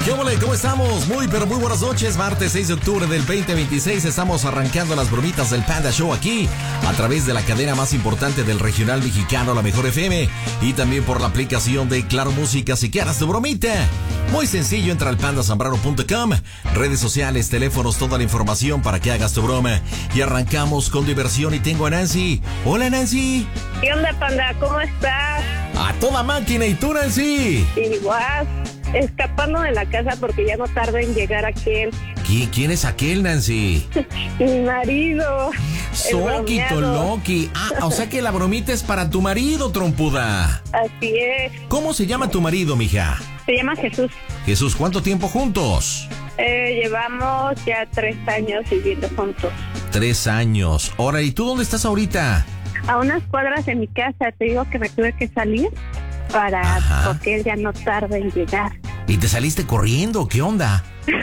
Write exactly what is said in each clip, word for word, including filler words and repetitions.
¿Qué ole? ¿Cómo estamos? Muy, pero muy buenas noches. Martes seis de octubre del veinte veintiséis. Estamos arrancando las bromitas del Panda Show aquí, a través de la cadena más importante del regional mexicano, La Mejor F M, y también por la aplicación de Claro Música. Si quieres tu bromita, muy sencillo, entra al panda zambrano punto com, redes sociales, teléfonos, toda la información para que hagas tu broma. Y arrancamos con diversión y tengo a Nancy. Hola, Nancy. ¿Qué onda, Panda? ¿Cómo estás? A toda máquina. ¿Y tú, Nancy? Igual, escapando de la casa porque ya no tarda en llegar aquel. ¿Qui- ¿Quién es aquel, Nancy? Mi marido. Soquito Loki. Ah, o sea que la bromita es para tu marido, trompuda. Así es. ¿Cómo se llama tu marido, mija? Se llama Jesús. Jesús, ¿cuánto tiempo juntos? Eh, llevamos ya tres años viviendo juntos. Tres años. Ahora, ¿y tú dónde estás ahorita? A unas cuadras de mi casa. Te digo que me tuve que salir para Ajá. porque él ya no tarda en llegar. ¿Y te saliste corriendo? ¿Qué onda?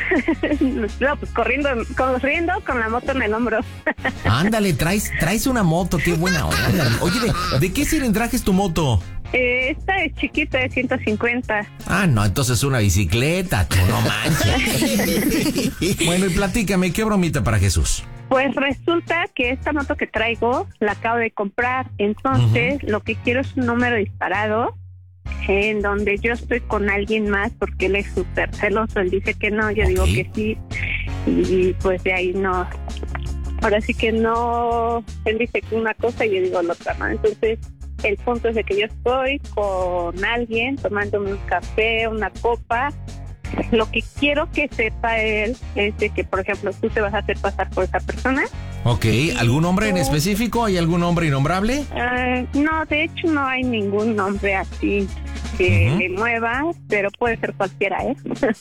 No, pues corriendo, corriendo con la moto en el hombro. Ándale, traes, traes una moto, qué buena onda. Oye, ¿de, ¿de qué cilindraje es tu moto? Eh, esta es chiquita, de ciento cincuenta. Ah, no, entonces una bicicleta, tú no manches. Bueno, y platícame, ¿qué bromita para Jesús? Pues resulta que esta moto que traigo la acabo de comprar. Entonces, uh-huh. Lo que quiero es un número disparado en donde yo estoy con alguien más porque él es súper celoso. Él dice que no, yo okay. digo que sí. Y pues de ahí no. Ahora sí que no. Él dice que una cosa y yo digo la otra, ¿no? Entonces, el punto es de que yo estoy con alguien tomándome un café, una copa. Lo que quiero que sepa él es de que, por ejemplo, tú te vas a hacer pasar por esa persona. Ok, ¿algún nombre en específico? ¿Hay algún nombre innombrable? Uh, no, de hecho no hay ningún nombre así que uh-huh. me mueva, pero puede ser cualquiera, ¿eh?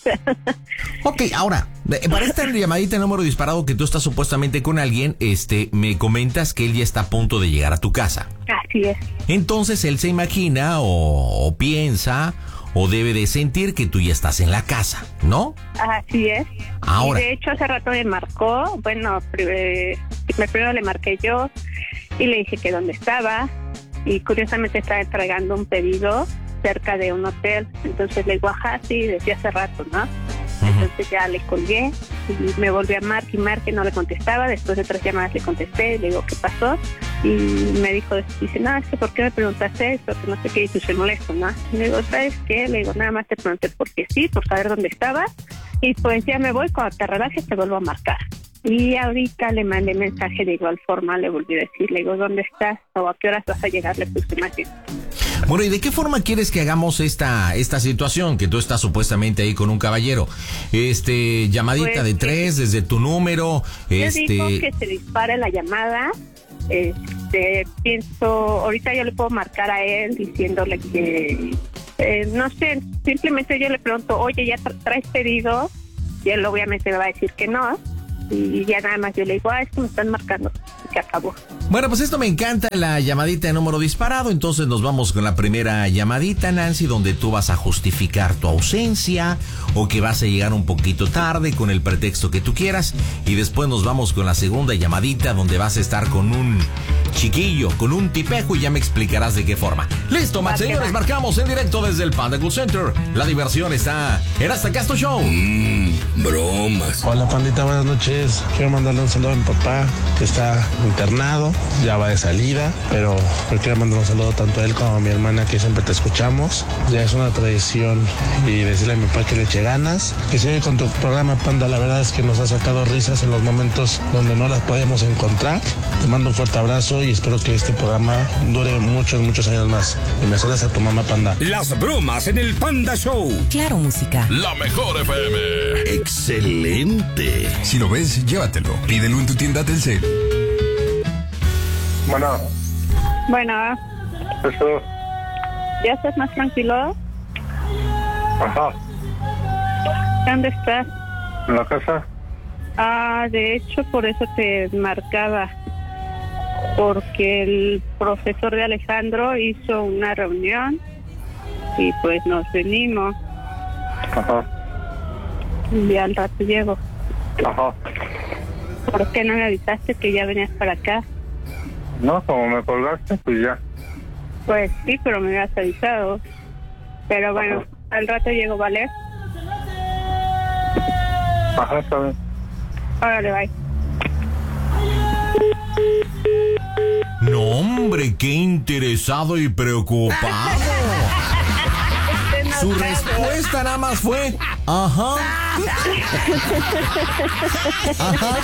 Ok, ahora, para esta llamadita de número disparado que tú estás supuestamente con alguien, este, me comentas que él ya está a punto de llegar a tu casa. Así es. Entonces él se imagina o, o piensa o debe de sentir que tú ya estás en la casa, ¿no? Así es. Ahora. Y de hecho hace rato me marcó, bueno, eh, primero le marqué yo y le dije que dónde estaba y curiosamente estaba entregando un pedido cerca de un hotel. Entonces le digo, ajá, sí, desde hace rato, ¿no? Uh-huh. Entonces ya le colgué y me volví a marcar y marcar, no le contestaba. Después de tres llamadas le contesté, le digo, ¿qué pasó? Y me dijo, dice, no, es que ¿por qué me preguntaste esto? Que no sé qué, y se molesto, ¿no? Y le digo, ¿sabes qué? Le digo, nada más te pregunté porque sí, por saber dónde estabas. Y pues ya me voy, cuando te relajes te vuelvo a marcar. Y ahorita le mandé mensaje de igual forma, le volví a decir, le digo, ¿dónde estás? ¿O a qué horas vas a llegar? Le puse imagen. Bueno, ¿y de qué forma quieres que hagamos esta esta situación? Que tú estás supuestamente ahí con un caballero. Este, llamadita pues, de tres, desde tu número. Yo este... digo que se dispare la llamada. Este, pienso, ahorita yo le puedo marcar a él diciéndole que, eh, no sé, simplemente yo le pregunto, oye, ¿ya tra- traes pedido? Y él obviamente me va a decir que no. Y ya nada más yo le digo, ah, es que me están marcando. Y que acabó. Bueno, pues esto me encanta, la llamadita de número disparado. Entonces nos vamos con la primera llamadita, Nancy, donde tú vas a justificar tu ausencia o que vas a llegar un poquito tarde con el pretexto que tú quieras. Y después nos vamos con la segunda llamadita, donde vas a estar con un chiquillo, con un tipejo, y ya me explicarás de qué forma. Listo, Max, señores, marcamos en directo desde el Panda Cool Center. La diversión está en Hasta Casto Show. Mmm, bromas. Hola, pandita, buenas noches. Quiero mandarle un saludo a mi papá, que está internado, ya va de salida, pero yo quiero mandar un saludo tanto a él como a mi hermana, que siempre te escuchamos. Ya es una tradición, y decirle a mi papá que le eche ganas, que sigue con tu programa, Panda. La verdad es que nos ha sacado risas en los momentos donde no las podemos encontrar. Te mando un fuerte abrazo y espero que este programa dure muchos, muchos años más. Y me saludas a tu mamá, Panda. Las bromas en el Panda Show. Claro Música. La Mejor F M. Excelente. Si lo ves, llévatelo. Pídelo en tu tienda Telcel. Bueno. Bueno. Eso. ¿Ya estás más tranquilo? Ajá. ¿Dónde estás? ¿En la casa? Ah, de hecho, por eso te marcaba. Porque el profesor de Alejandro hizo una reunión y pues nos venimos. Ajá. Y al rato llego. Ajá. ¿Por qué no me avisaste que ya venías para acá? No, como me colgaste, pues ya. Pues sí, pero me habías avisado. Pero bueno, al rato llego, ¿vale? Ajá, está bien. Órale, bye. No, hombre, qué interesado y preocupado. Su respuesta nada más fue, ajá. Ajá.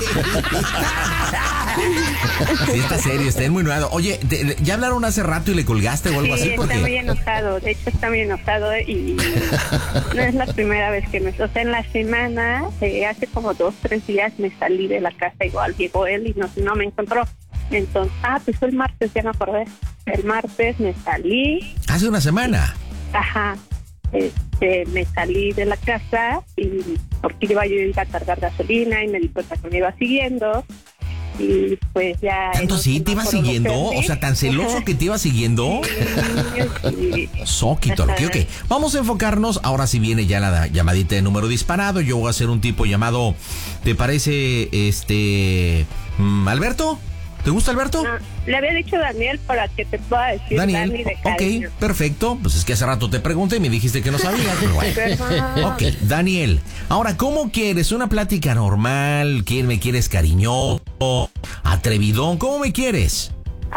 Sí, está serio, está muy nuevo. Oye, te, ¿ya hablaron hace rato y le colgaste o algo Sí, así? está Porque... muy enojado. De hecho, está muy enojado y no es la primera vez que me... O sea, en la semana, eh, hace como dos, tres días me salí de la casa. Igual llegó él y no, no me encontró. Entonces, ah, pues fue el martes, ya me acordé. El martes me salí. Hace una semana. Ajá. Este, me salí de la casa y porque iba yo a ir a cargar gasolina y me di cuenta que me iba siguiendo. Y pues ya... ¿Tanto sí te iba siguiendo? O sea, tan celoso que te iba siguiendo. Sí. Soquito, ok, ok. Vamos a enfocarnos. Ahora sí viene ya la llamadita de número disparado. Yo voy a hacer un tipo llamado, ¿te parece, este... Alberto? ¿Te gusta Alberto? No, le había dicho Daniel para que te pueda decir Daniel, Dani de cariño. ok, perfecto. Pues es que hace rato te pregunté y me dijiste que no sabías. Pero bueno. Ok, Daniel. Ahora, ¿cómo quieres? ¿Una plática normal? ¿Quién me quieres cariñoso? ¿Atrevidón? ¿Cómo me quieres?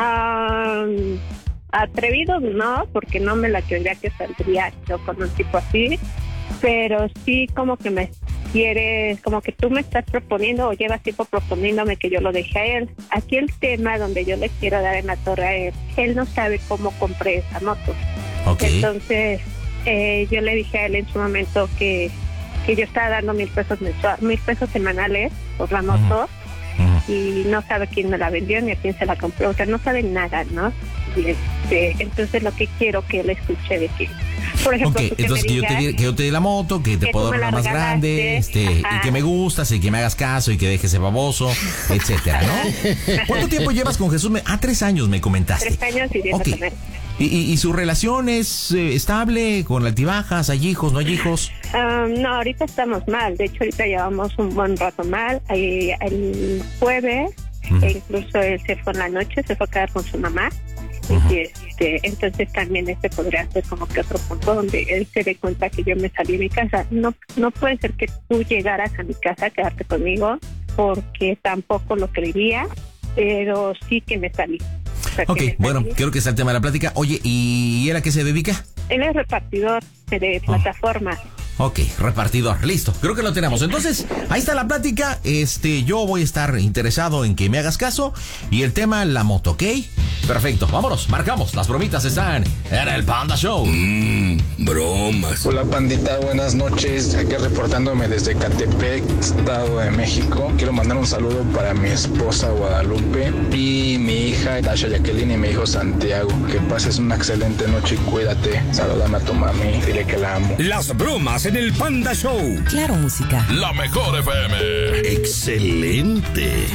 Um, atrevido no, porque no me la creería que saldría yo con un tipo así. Pero sí como que me quieres, como que tú me estás proponiendo o llevas tiempo proponiéndome que yo lo deje a él. Aquí el tema donde yo le quiero dar en la torre a él, él no sabe cómo compré esa moto. Okay. Entonces eh, yo le dije a él en su momento que, que yo estaba dando mil pesos mensuales, mil pesos semanales por la moto. Uh-huh. Y no sabe quién me la vendió ni a quién se la compró, o sea, no sabe nada, ¿no? Y este, entonces lo que quiero que él escuche de que, por ejemplo, okay, que entonces que yo, te di, que yo te dé la moto, que te que puedo dar una más grande, este, y que me gustas y que me hagas caso y que dejes ese baboso, etcétera, ¿no? ¿Cuánto tiempo llevas con Jesús? Ah, tres años me comentaste. Tres años y diez okay. meses. ¿Y, y, ¿Y su relación es eh, estable, con altibajas? ¿Hay hijos, no hay hijos? Um, no, ahorita estamos mal. De hecho, ahorita llevamos un buen rato mal. El, el jueves, uh-huh. e incluso él se fue en la noche, se fue a quedar con su mamá. Uh-huh. Y este, entonces también este podría ser como que otro punto donde él se dé cuenta que yo me salí de mi casa. No, no puede ser que tú llegaras a mi casa a quedarte conmigo, porque tampoco lo creería, pero sí que me salí. O sea, ok, bueno, creo que está el tema de la plática. Oye, ¿y él a qué se dedica? Él es repartidor de oh. plataformas. Ok, repartidor, listo, creo que lo tenemos. Entonces, ahí está la plática. Este, yo voy a estar interesado en que me hagas caso. Y el tema, la moto, ¿ok? Perfecto, vámonos, marcamos. Las bromitas están en el Panda Show. Mmm, bromas. Hola, pandita, buenas noches. Aquí reportándome desde Catepec, Estado de México. Quiero mandar un saludo para mi esposa Guadalupe y mi hija Dasha Jacqueline y mi hijo Santiago. Que pases una excelente noche y cuídate. Saludame a tu mami, dile que la amo. Las bromas en el Panda Show. Claro, música. La mejor F M. Excelente.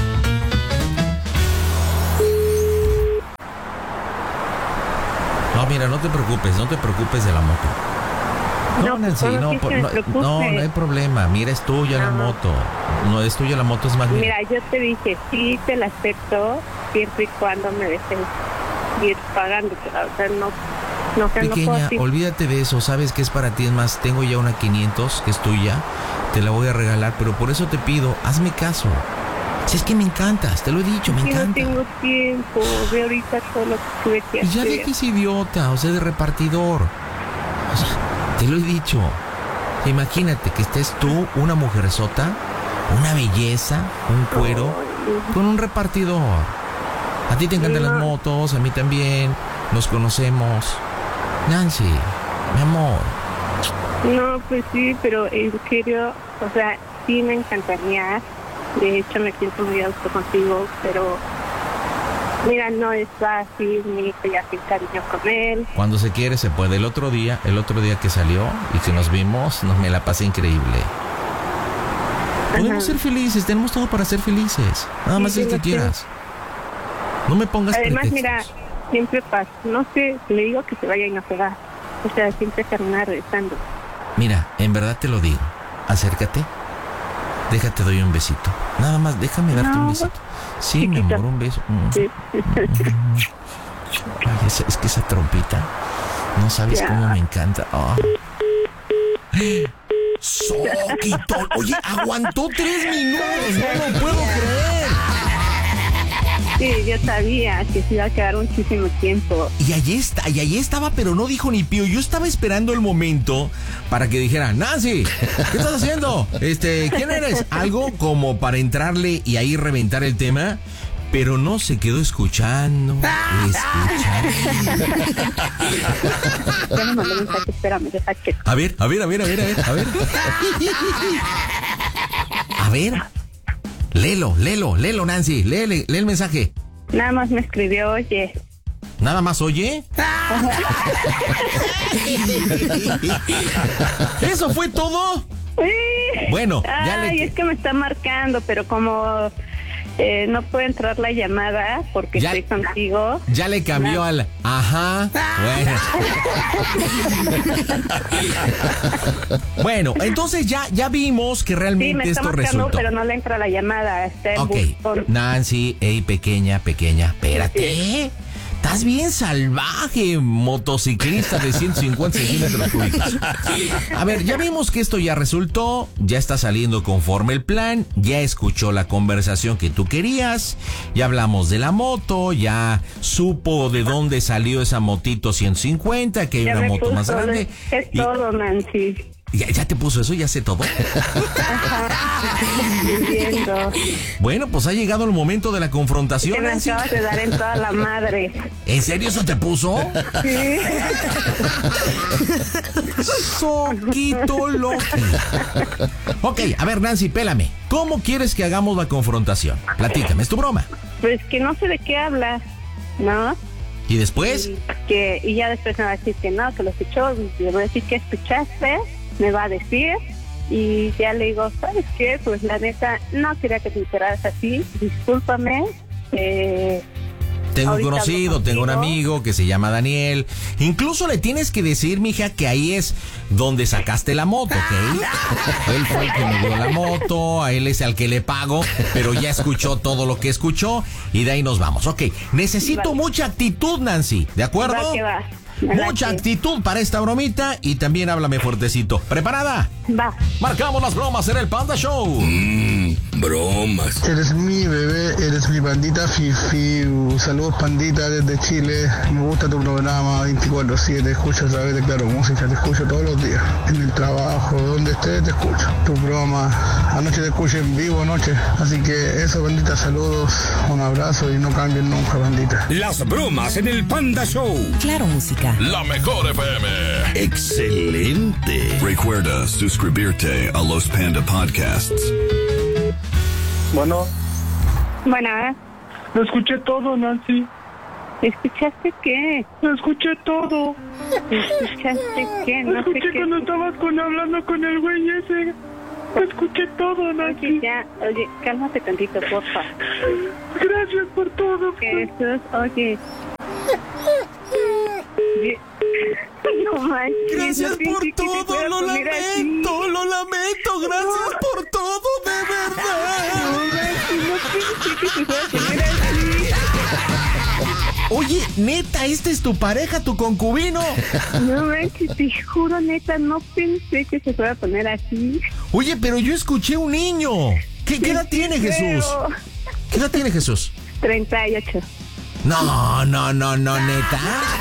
No, mira, no te preocupes, no te preocupes de la moto. No, no Nancy, no, no, por, no, no, no hay problema. Mira, es tuya no. la moto. No es tuya la moto, es más bien. Mira, yo te dije, sí te la acepto, siempre y cuando me dejes ir pagando. O sea, no. No, Pequeña, no olvídate de eso, sabes que es para ti, es más, tengo ya una quinientos que es tuya, te la voy a regalar, pero por eso te pido, hazme caso. Si es que me encantas, te lo he dicho, me sí, encanta. No tengo tiempo, de ahorita solo tuve que hacer. Ya de que es idiota, o sea, de repartidor. O sea, te lo he dicho. Imagínate que estés tú, una mujerzota, una belleza, un cuero, oh, con un repartidor. A ti te encantan no. las motos, a mí también, nos conocemos. Nancy, mi amor. No, pues sí, pero en serio, o sea, sí me encantaría. De hecho, me siento muy a gusto contigo, pero mira, no es fácil, mi hijo ya se encariñó con él. Cuando se quiere se puede. El otro día, el otro día que salió y que nos vimos, nos me la pasé increíble. Podemos Ajá. ser felices, tenemos todo para ser felices. Nada sí, más es que quieras. No me pongas Además, pretextos. Mira, siempre pasa. No sé, le digo que se vaya y no se va. O sea, siempre termina regresando. Mira, en verdad te lo digo. Acércate. Déjate, doy un besito. Nada más, déjame darte no, un besito. Sí, chiquita. Mi amor, un beso. Sí. Ay, es, es que esa trompita, no sabes ya. cómo me encanta. Oh. ¡Soquito! loquito. Oye, aguantó tres minutos, no lo puedo creer. Sí, yo sabía que se iba a quedar muchísimo tiempo. Y allí está, y allí estaba, pero no dijo ni pío. Yo estaba esperando el momento para que dijera, Nancy, ¿qué estás haciendo? Este, ¿quién eres? Algo como para entrarle y ahí reventar el tema. Pero no, se quedó escuchando, escuchando. Ya me mandó un mensaje, espérame, deja que... A ver, a ver, a ver, a ver, a ver, a ver. A ver. Léelo, léelo, léelo, Nancy. Lee, lee, lee el mensaje. Nada más me escribió, oye. ¿Nada más oye? ¿Eso fue todo? Sí. Bueno, ya Ay, le... es que me está marcando, pero como... Eh, no puede entrar la llamada porque ya, estoy contigo. Ya le cambió no. al ajá. Bueno. Bueno, entonces ya, ya vimos que realmente sí, me está esto marcando, resultó. Pero no le entra la llamada. Está en ok, buzón. Nancy, hey, pequeña, pequeña, espérate. Sí. Estás bien salvaje, motociclista de ciento cincuenta centímetros cúbicos. A ver, ya vimos que esto ya resultó, ya está saliendo conforme el plan, ya escuchó la conversación que tú querías, ya hablamos de la moto, ya supo de dónde salió esa motito ciento cincuenta, que hay ya una moto puso, más grande. Es y... todo, Nancy. ¿Ya, ¿Ya te puso eso? ¿Ya sé todo? Entiendo. Bueno, pues ha llegado el momento de la confrontación. Que me acabas de dar en toda la madre. ¿En serio eso te puso? Sí. Soquito loco. Ok, a ver, Nancy, pélame. ¿Cómo quieres que hagamos la confrontación? Platícame, es tu broma. Pues que no sé de qué habla, ¿no? ¿Y después? Y, que, y ya después me va a decir que no, que lo escuchó. Y le voy a decir que escuchaste, me va a decir. Y ya le digo, ¿sabes qué? Pues la neta, no quería que te enteraras así. Discúlpame. Eh, tengo un conocido, tengo un amigo que se llama Daniel. Incluso le tienes que decir, mija, que ahí es donde sacaste la moto, ¿ok? Él fue el que me dio la moto, a él es al que le pago, pero ya escuchó todo lo que escuchó y de ahí nos vamos. Ok, necesito vale. mucha actitud, Nancy, ¿de acuerdo? Va que va. Mucha actitud para esta bromita y también háblame fuertecito. ¿Preparada? Va. Marcamos las bromas en el Panda Show. Mmm, bromas. Eres mi bebé, eres mi bandita Fifi. Saludos, pandita, desde Chile. Me gusta tu programa veinticuatro siete. Escucho a través de Claro Música. Te escucho todos los días. En el trabajo, donde estés, te escucho. Tu broma. Anoche te escuché en vivo, anoche. Así que eso, bandita, saludos. Un abrazo y no cambien nunca, bandita. Las bromas en el Panda Show. Claro Música. La mejor F M. Excelente. Recuerda suscribirte a los Panda Podcasts. Bueno. Bueno. Lo escuché todo, Nancy. ¿Escuchaste qué? Lo escuché todo. ¿Escuchaste qué? No Lo escuché sé qué. cuando estabas con, hablando con el güey ese. Lo escuché todo, Nancy. Oye, ya, oye, cálmate tantito, porfa. Gracias por todo. Jesús, oye. No manches, gracias no por todo, lo lamento, así. lo lamento, gracias no. por todo, de verdad. No manches, no pensé que se fuera a poner así. Oye, neta, ¿este es tu pareja, tu concubino? No manches, te juro, neta, no pensé que se fuera a poner así. Oye, pero yo escuché un niño. ¿Qué, ¿qué edad tiene Jesús? ¿Qué edad tiene Jesús? treinta y ocho. No, no, no, no, neta.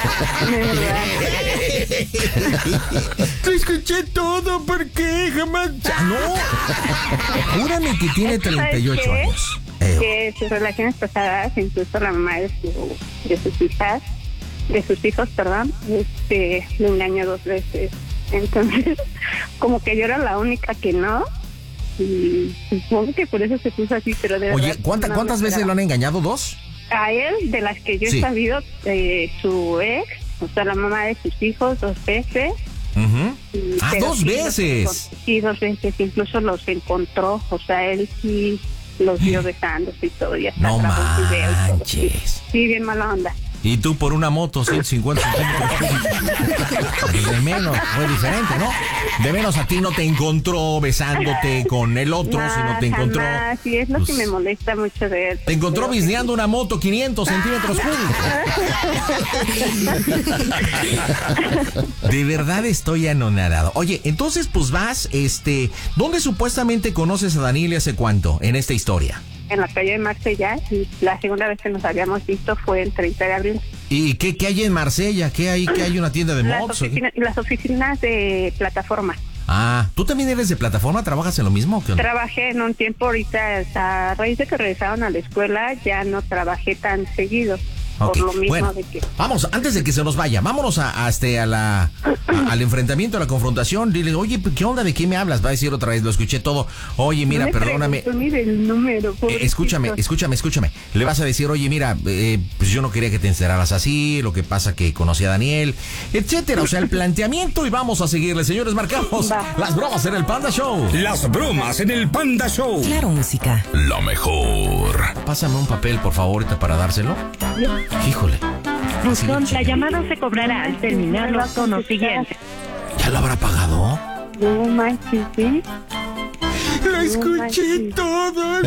Te escuché todo, ¿por qué? Jamás. Ya no. Júrame que tiene treinta y ocho años. Eh. Que sus relaciones pasadas, incluso la mamá de, su, de sus hijas, de sus hijos, perdón, este, le engañó dos veces. Entonces, como que yo era la única que no. Y supongo que por eso se puso así, pero de Oye, verdad. ¿cuánta, no ¿cuántas veces lo han engañado? ¿Dos? A él, de las que yo sí. he sabido, eh, su ex, o sea, la mamá de sus hijos, dos veces. Uh-huh. Y, ah, dos sí, veces. Sí, dos veces, incluso los encontró, o sea, él sí los vio besándose y todo, y hasta no manches. Sí, bien mala onda. Y tú por una moto, ciento cincuenta centímetros. De menos, fue diferente, ¿no? De menos a ti no te encontró besándote con el otro, No, sino te encontró... jamás, sí, es lo pues, que me molesta mucho de él. Te encontró Pero- bisneando una moto quinientos centímetros cúbicos. De verdad estoy anonadado. Oye, entonces pues vas, este... ¿Dónde supuestamente conoces a Daniel y hace cuánto en esta historia? En la calle de Marsella, y la segunda vez que nos habíamos visto fue el treinta de abril. ¿Y qué, qué hay en Marsella? ¿Qué hay? ¿Qué hay una tienda de Las, mods? ¿O qué? oficina- las oficinas de plataforma. Ah, ¿tú también eres de plataforma? ¿Trabajas en lo mismo o qué onda? Trabajé en un tiempo ahorita, a raíz de que regresaron a la escuela, ya no trabajé tan seguido. Ok, Por lo mismo bueno, de que... vamos, antes de que se nos vaya, vámonos a, a este, a la, a- al enfrentamiento, a la confrontación. Dile, oye, ¿qué onda? ¿De qué me hablas? Va a decir otra vez, lo escuché todo. Oye, mira, No me perdóname. preguntó ni del número, Eh, pobrecito. escúchame, escúchame, escúchame. Le vas a decir, oye, mira, eh, pues yo no quería que te encerraras así, lo que pasa que conocí a Daniel, etcétera. O sea, el planteamiento y vamos a seguirle. Señores, marcamos Va. las bromas en el Panda Show. Las bromas en el Panda Show. Claro, música. La mejor. Pásame un papel, por favor, ahorita para dárselo. Híjole. Buzón, Sí, la llamada se cobrará al terminar los tonos siguientes. ¿Ya lo habrá pagado? No manches, ¿sí? Lo escuché todo.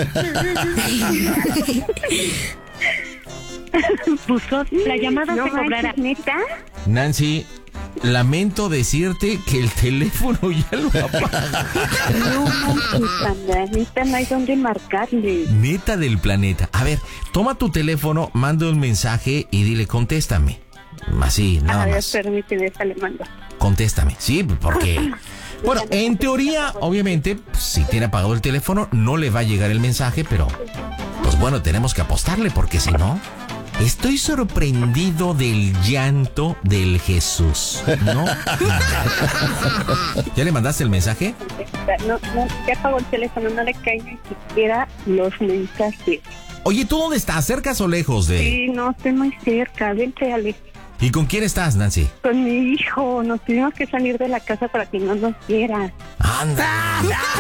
Buzón, la llamada No se cobrará. manches, ¿neta? Nancy, lamento decirte que el teléfono ya lo apaga. No manches, Panda, neta, no hay dónde marcarle. Neta del planeta. A ver, toma tu teléfono, manda un mensaje y dile, contéstame. Así, nada A ver, más. permíteme, esa le mando. Contéstame, sí, porque... Bueno, en teoría, obviamente, si tiene apagado el teléfono, no le va a llegar el mensaje, pero... Pues bueno, tenemos que apostarle, porque si no... Estoy sorprendido del llanto del Jesús, ¿no? ¿Ya le mandaste el mensaje? No, no, ya apagó el teléfono, no le caen ni siquiera los mensajes. Oye, ¿tú dónde estás? ¿Cercas o lejos de...? Sí, no, estoy muy cerca, vente, Ale. ¿Y con quién estás, Nancy? Con mi hijo, nos tuvimos que salir de la casa para que no nos viera. ¡Anda!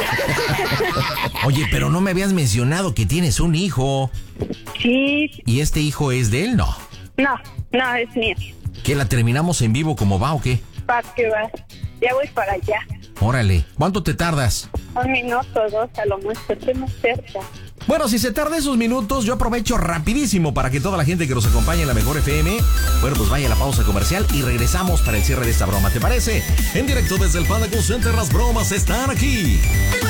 Oye, pero no me habías mencionado que tienes un hijo. Sí, ¿Y este hijo es de él? No. no, no, es mío. ¿Que la terminamos en vivo como va o qué? ¿Para qué vas? Ya voy para allá. Órale, ¿cuánto te tardas? Un minuto, dos, a lo mucho, estoy muy cerca. Bueno, si se tarda esos minutos, yo aprovecho rapidísimo para que toda la gente que nos acompañe en la Mejor F M, bueno, pues vaya a la pausa comercial y regresamos para el cierre de esta broma. ¿Te parece? En directo desde el Panda Call Center, las bromas están aquí.